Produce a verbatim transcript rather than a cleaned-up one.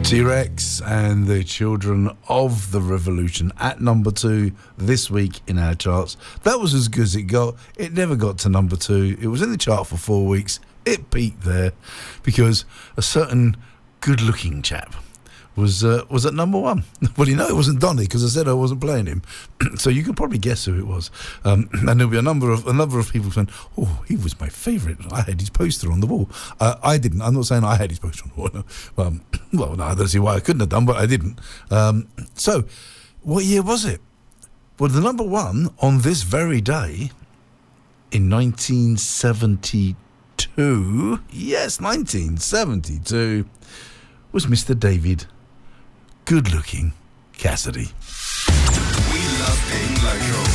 T-Rex and the Children of the Revolution at number two this week in our charts. That was as good as it got. It never got to number two. It was in the chart for four weeks. It peaked there because a certain good-looking chap was uh, was at number one. Well, you know it wasn't Donny because I said I wasn't playing him. So you can probably guess who it was. Um, and there'll be a number of a number of people saying, "Oh, he was my favourite. I had his poster on the wall." Uh, I didn't. I'm not saying I had his poster on the wall. No. Um, well, no, I don't see why I couldn't have done, but I didn't. Um, so, what year was it? Well, the number one on this very day in nineteen seventy-two. Yes, nineteen seventy-two was Mister David Good-looking Cassidy. We love being local.